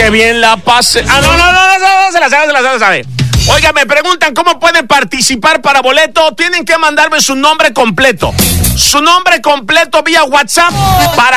que bien la pase. No, se la sabe. Oiga, me preguntan cómo pueden participar para boleto. Tienen que mandarme su nombre completo. Su nombre completo vía WhatsApp para